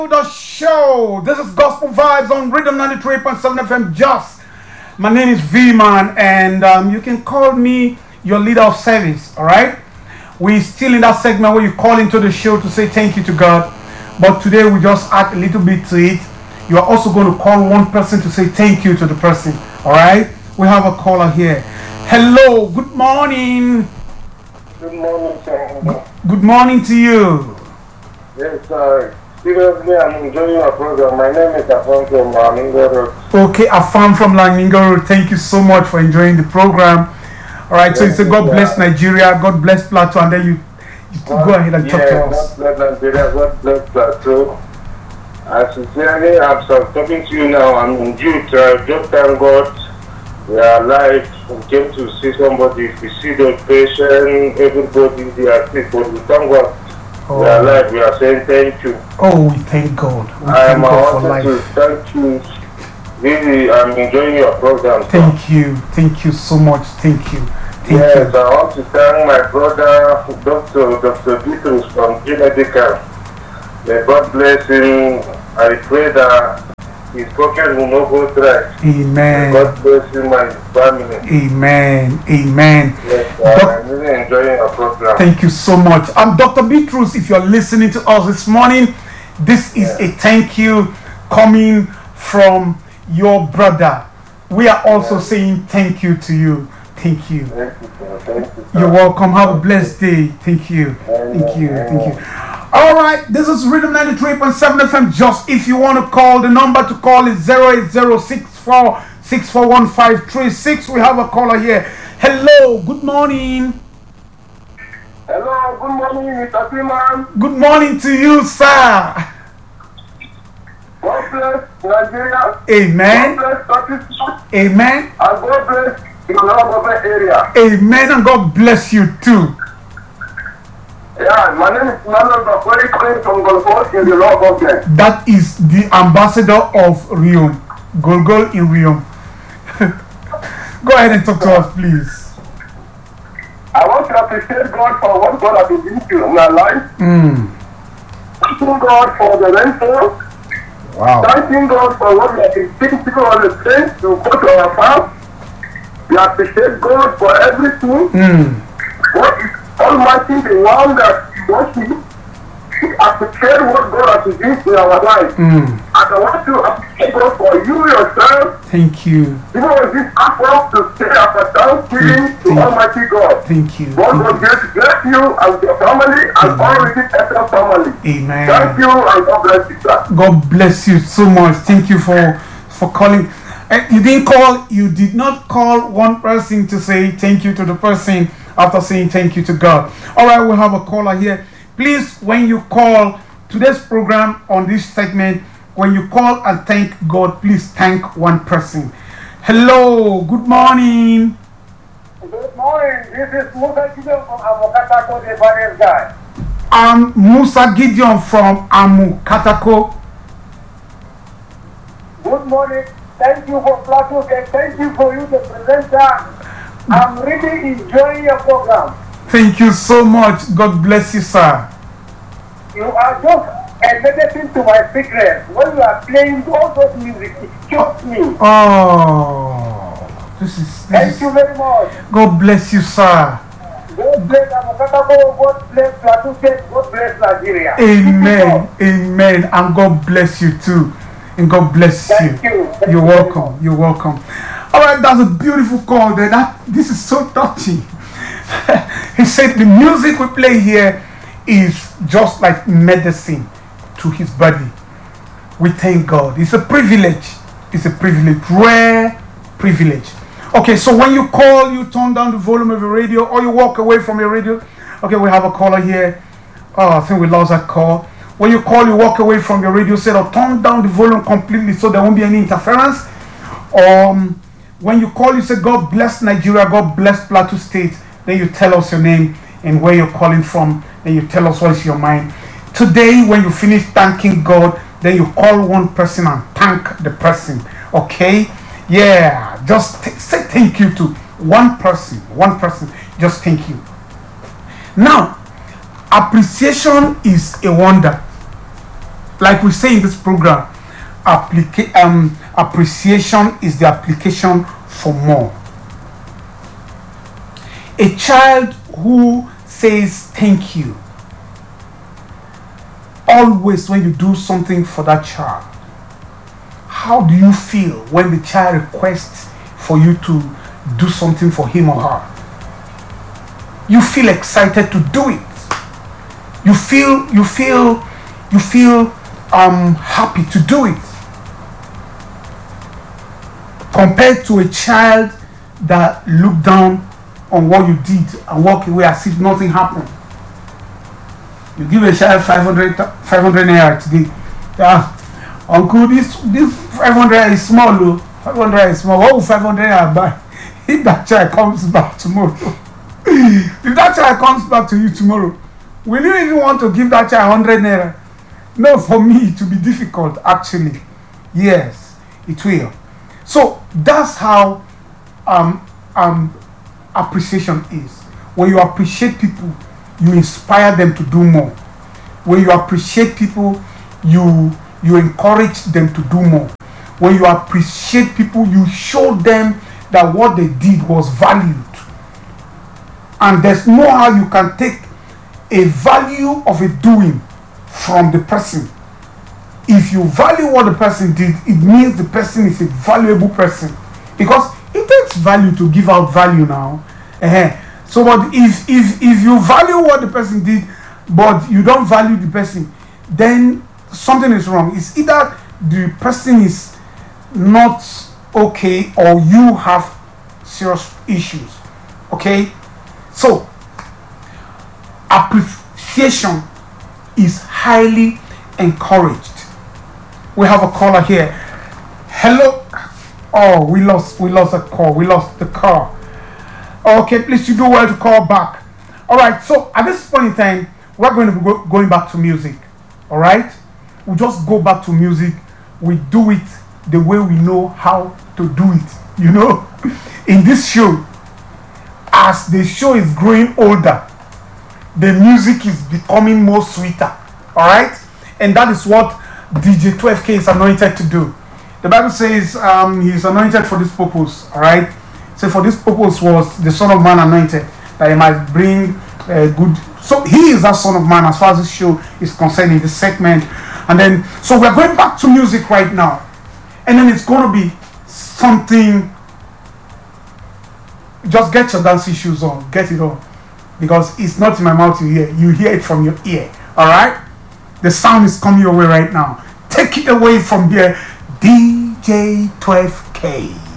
The show. This is Gospel Vibes on Rhythm 93.7 FM. Just. My name is V-Man, and you can call me your leader of service. All right. We're still in that segment where you call into the show to say thank you to God, but today we just add a little bit to it. You are also going to call one person to say thank you to the person. All right. We have a caller here. Hello. Good morning. Good morning, sir. Good morning to you. Yes, sir. Seriously, I'm enjoying your program. My name is Afam from Lamingo Road. Okay, Afam from Lamingo Road. Thank you so much for enjoying the program. All right, so you say God bless Nigeria, God bless Plateau, and then you go ahead and talk to us. God bless Nigeria, God bless Plateau. I sincerely, I'm talking to you now. I'm in June. Just thank God we are alive. We came to see somebody. We see the patient, everybody, they are sick, but we thank God. We are alive. We are saying thank you. Oh, we thank God. I am wanting to thank you. Really, I'm enjoying your program. Thank you. Thank you so much. Thank you. Yes, I want to thank my brother, Dr. Bitrus from Genedica. May God bless him. I pray that his pocket will not go dry. Amen. May God bless him and his family. Amen. Amen. Yes, I'm really enjoying your program. Thank you so much. Dr. Bitrus, if you're listening to us this morning, this is a thank you coming from your brother. We are also saying thank you to you. Thank you. Thank you, sir. Thank you, sir. You're welcome. Have a blessed day. Thank you. Thank you. Thank you. All right. This is Rhythm 93.7 FM. Just if you want to call, the number to call is 08064641536. We have a caller here. Hello. Good morning. Hello. Good morning, Mr. Freeman. Good morning to you, sir. God bless Nigeria. Amen. God bless Pakistan. Amen. And God bless the Government area. Amen. And God bless you too. Yeah, my name is Manuel Bakwari coming from Golgol in the law government. That is the ambassador of Riom. Golgol in Riom. Go ahead and talk to us, please. I want to appreciate God for what God has been doing in my life. Thanking God for the rainfall. Wow. Thanking God for what we have been taking people on the train to go to our farm. We appreciate God for everything. God is Almighty, the one that we worship. We appreciate what God has been in our life. And I want to appreciate God for you yourself. Thank you. Even with this effort to stay after thanksgiving to Almighty God. Thank you. God will bless you and your family and all with this extra family. Amen. Thank you and God bless you, sir. God bless you so much. Thank you for calling. You did not call one person to say thank you to the person after saying thank you to God. All right, we have a caller here. Please, when you call today's program on this segment, when you call and thank God, please thank one person. Hello, good morning. Good morning. This is Musa Gideon from Amokatako, the finance guy. I'm Musa Gideon from Amokatako. Good morning. Thank you for Plateau. Thank you for you, the presenter. I'm really enjoying your program. Thank you so much. God bless you, sir. You are just a medicine to my secret. When you are playing all those music, it chokes me. Oh, Thank you very much. God bless you, sir. God bless Amokatako. God bless Plateau State. God bless Nigeria. Amen. Amen. And God bless you too. And God bless you. Thank you. You're welcome. You're welcome. All right, that's a beautiful call there. This is so touching. He said the music we play here is just like medicine to his body. We thank God. It's a privilege. It's a privilege. Rare privilege. Okay, so when you call, you turn down the volume of your radio or you walk away from your radio. Okay, we have a caller here. Oh, I think we lost that call. When you call, you walk away from your radio set or turn down the volume completely so there won't be any interference. When you call, you say, God bless Nigeria, God bless Plateau State. Then you tell us your name and where you're calling from. Then you tell us what's your mind. Today, when you finish thanking God, then you call one person and thank the person. Okay? Yeah. Just say thank you to one person. One person. Just thank you. Now, appreciation is a wonder. like we say in this program, appreciation is the application for more. A child who says thank you, always when you do something for that child, how do you feel when the child requests for you to do something for him or her? You feel excited to do it. You feel happy to do it. Compared to a child that look down on what you did and walk away as if nothing happened. You give a child 500 naira today. Yeah, uncle, this 500 is small, though. 500 is small. What will 500 naira buy if that child comes back tomorrow? If that child comes back to you tomorrow, will you even want to give that child 100 naira? No, for me it will be difficult, actually. Yes, it will. So that's how appreciation is. When you appreciate people, you inspire them to do more. When you appreciate people, you encourage them to do more. When you appreciate people, you show them that what they did was valued. And there's no how you can take a value of a doing from the person. If you value what the person did, it means the person is a valuable person, because it takes value to give out value now. So but if you value what the person did but you don't value the person, then something is wrong. It's either the person is not okay or you have serious issues. Okay, so appreciation is highly encouraged. We have a caller here. Hello. Oh, we lost a call. We lost the call. Okay, please, you do well to call back. All right. So at this point in time, we're going to be going back to music. All right. We just go back to music. We do it the way we know how to do it. You know, in this show, as the show is growing older, the music is becoming more sweeter. All right, and that is what DJ 12K is anointed to do. The Bible says he is anointed for this purpose. All right, so for this purpose was the Son of Man anointed, that he might bring good. So he is that Son of Man as far as this show is concerned in this segment. And then so we're going back to music right now, and then it's going to be something. Just get your dancing shoes on, get it on, because it's not in my mouth you hear it from your ear. All right, the sound is coming your way right now. Take it away from here, DJ 12K.